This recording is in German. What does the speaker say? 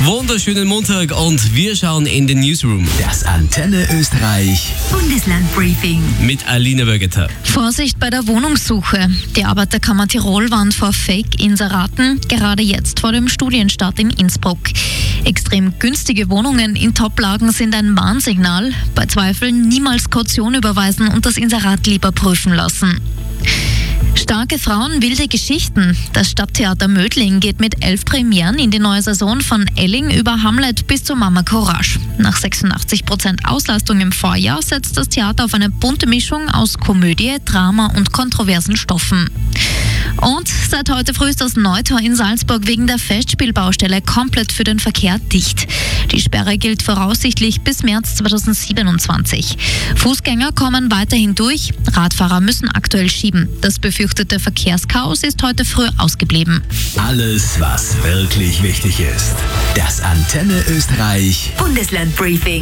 wunderschönen Montag und wir schauen in den Newsroom. Das Antenne Österreich Bundeslandbriefing Mit Alina Wögeter. Vorsicht bei der Wohnungssuche. Die Arbeiterkammer Tirol warnt vor Fake-Inseraten, gerade jetzt vor dem Studienstart in Innsbruck. Extrem günstige Wohnungen in Top-Lagen sind ein Warnsignal. Bei Zweifeln niemals Kaution überweisen und das Inserat lieber prüfen lassen. Starke Frauen, wilde Geschichten. Das Stadttheater Mödling geht mit 11 Premieren in die neue Saison von Elling über Hamlet bis zu Mama Courage. Nach 86% Auslastung im Vorjahr setzt das Theater auf eine bunte Mischung aus Komödie, Drama und kontroversen Stoffen. Und seit heute früh ist das Neutor in Salzburg wegen der Festspielbaustelle komplett für den Verkehr dicht. Die Sperre gilt voraussichtlich bis März 2027. Fußgänger kommen weiterhin durch, Radfahrer müssen aktuell schieben. Das befürchtete Verkehrschaos ist heute früh ausgeblieben. Alles, was wirklich wichtig ist. Das Antenne Österreich Bundeslandbriefing.